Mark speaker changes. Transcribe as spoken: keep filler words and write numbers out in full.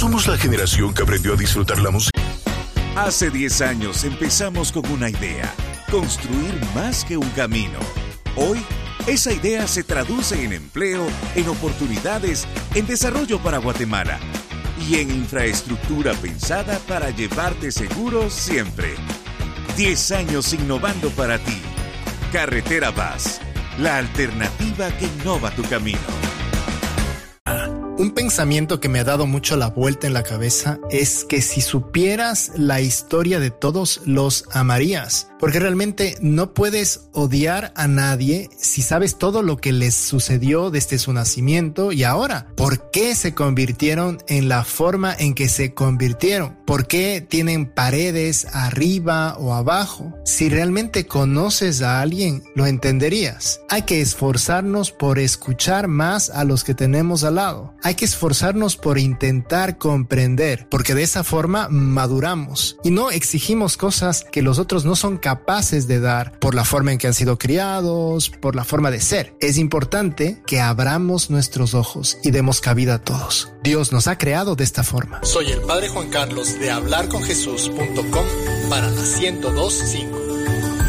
Speaker 1: Somos la generación que aprendió a disfrutar la música.
Speaker 2: Hace diez años empezamos con una idea: construir más que un camino. Hoy, esa idea se traduce en empleo, en oportunidades, en desarrollo para Guatemala y en infraestructura pensada para llevarte seguro siempre. diez años innovando para ti. Carretera Vaz, la alternativa que innova tu camino.
Speaker 3: Un pensamiento que me ha dado mucho la vuelta en la cabeza es que si supieras la historia de todos, los amarías. Porque realmente no puedes odiar a nadie si sabes todo lo que les sucedió desde su nacimiento y ahora. ¿Por qué se convirtieron en la forma en que se convirtieron? ¿Por qué tienen paredes arriba o abajo? Si realmente conoces a alguien, lo entenderías. Hay que esforzarnos por escuchar más a los que tenemos al lado. Hay que esforzarnos por intentar comprender, porque de esa forma maduramos y no exigimos cosas que los otros no son capaces de dar por la forma en que han sido criados, por la forma de ser. Es importante que abramos nuestros ojos y demos cabida a todos. Dios nos ha creado de esta forma.
Speaker 4: Soy el Padre Juan Carlos de hablar con jesús punto com para la ciento dos punto cinco.